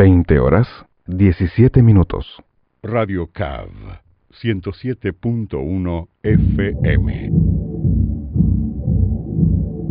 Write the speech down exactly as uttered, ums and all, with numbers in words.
veinte horas, diecisiete minutos. Radio C A V, ciento siete punto uno F M.